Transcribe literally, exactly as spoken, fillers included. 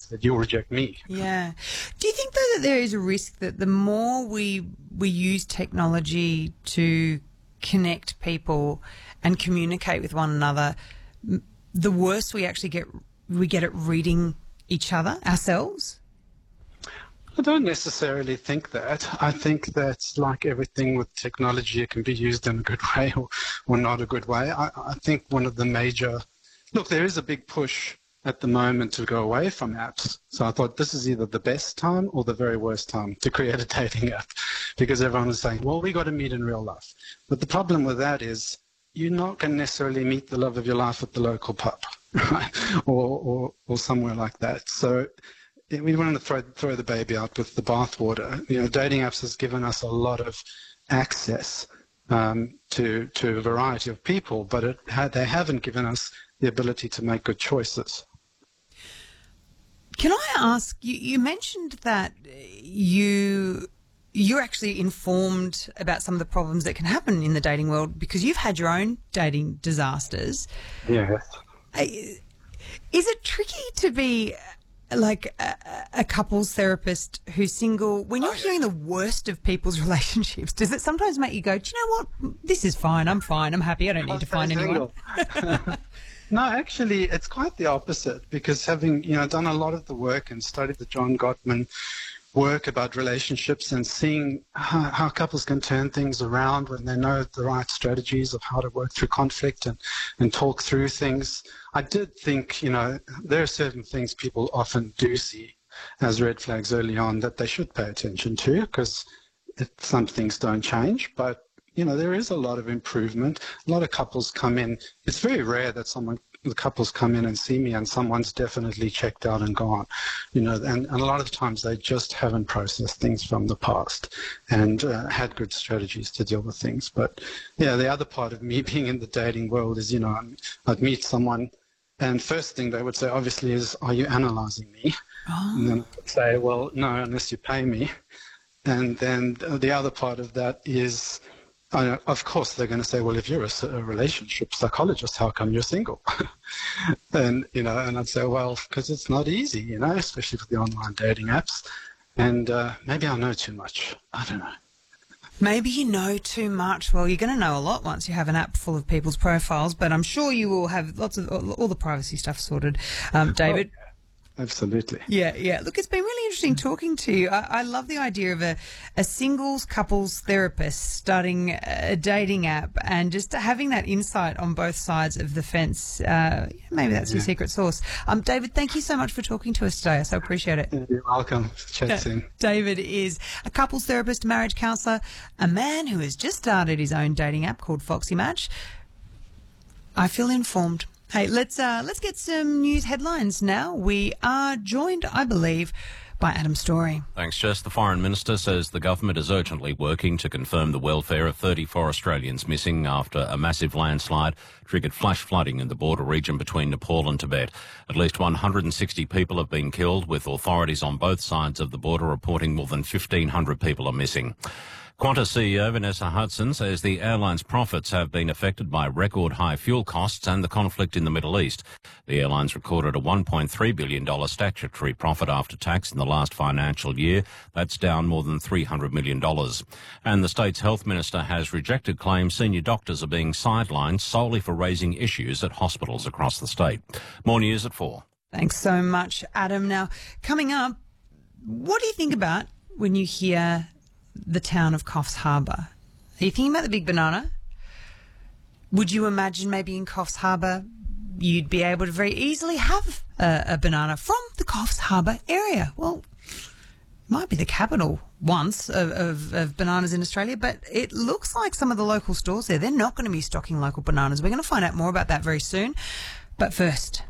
that you'll reject me. Yeah. Do you think, though, that there is a risk that the more we we use technology to connect people and communicate with one another, the worse we actually get we get at reading each other, ourselves? I don't necessarily think that. I think that, like everything with technology, it can be used in a good way or, or not a good way. I, I think one of the major... Look, there is a big push at the moment to go away from apps. So I thought this is either the best time or the very worst time to create a dating app, because everyone is saying, well, we got to meet in real life. But the problem with that is you're not going to necessarily meet the love of your life at the local pub, right? or, or, or somewhere like that. So we want to throw, throw the baby out with the bathwater. You know, dating apps has given us a lot of access um, to to a variety of people, but it ha- they haven't given us the ability to make good choices. Can I ask, you, you mentioned that you you're actually informed about some of the problems that can happen in the dating world because you've had your own dating disasters. Yes. Is it tricky to be like a, a couples therapist who's single when you're hearing the worst of people's relationships? Does it sometimes make you go, do you know what, this is fine, I'm fine, I'm happy, I don't need to find anyone? No, actually, it's quite the opposite, because having, you know, done a lot of the work and studied the John Gottman work about relationships and seeing how, how couples can turn things around when they know the right strategies of how to work through conflict and, and talk through things, I did think, you know, there are certain things people often do see as red flags early on that they should pay attention to, because some things don't change, but you know, there is a lot of improvement. A lot of couples come in. It's very rare that someone, the couples come in and see me and someone's definitely checked out and gone. You know, and, and a lot of times they just haven't processed things from the past and uh, had good strategies to deal with things. But yeah, the other part of me being in the dating world is, you know, I'd meet someone and first thing they would say, obviously, is, are you analyzing me? Oh. And then I'd say, well, no, unless you pay me. And then the other part of that is, Uh, of course, they're going to say, well, if you're a, a relationship psychologist, how come you're single? and, you know, and I'd say, well, because it's not easy, you know, especially with the online dating apps. And uh, maybe I know too much. I don't know. Maybe you know too much. Well, you're going to know a lot once you have an app full of people's profiles, but I'm sure you will have lots of all the privacy stuff sorted. Um, David? Oh. Absolutely. Yeah, yeah. Look, it's been really interesting talking to you. I, I love the idea of a, a singles couples therapist starting a dating app and just having that insight on both sides of the fence. Uh, maybe that's yeah. your secret sauce. Um, David, thank you so much for talking to us today. I so appreciate it. You're welcome. Chat soon. David is a couples therapist, marriage counsellor, a man who has just started his own dating app called Foxy Match. I feel informed. Hey, let's uh, let's get some news headlines now. We are joined, I believe, by Adam Story. Thanks, Jess. The Foreign Minister says the government is urgently working to confirm the welfare of thirty-four Australians missing after a massive landslide triggered flash flooding in the border region between Nepal and Tibet. At least one hundred sixty people have been killed, with authorities on both sides of the border reporting more than fifteen hundred people are missing. Qantas C E O Vanessa Hudson says the airline's profits have been affected by record high fuel costs and the conflict in the Middle East. The airlines recorded a one point three billion dollars statutory profit after tax in the last financial year. That's down more than three hundred million dollars. And the state's health minister has rejected claims senior doctors are being sidelined solely for raising issues at hospitals across the state. More news at four. Thanks so much, Adam. Now, coming up, what do you think about when you hear the town of Coffs Harbour? Are you thinking about the big banana? Would you imagine maybe in Coffs Harbour you'd be able to very easily have a, a banana from the Coffs Harbour area? Well, it might be the capital once of, of, of bananas in Australia, but it looks like some of the local stores there, they're not going to be stocking local bananas. We're going to find out more about that very soon. But first,